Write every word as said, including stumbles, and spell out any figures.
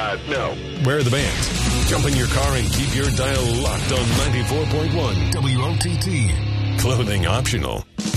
Uh, no. Where are the bands? Jump in your car and keep your dial locked on ninety-four point one W O T T. Clothing optional.